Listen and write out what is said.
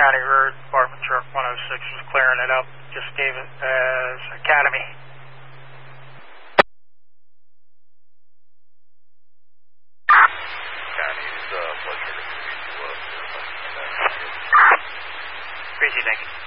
County Road Department Truck 106 was clearing it up. Just gave it as Academy. County, it's a pleasure to meet you. Appreciate it, thank you.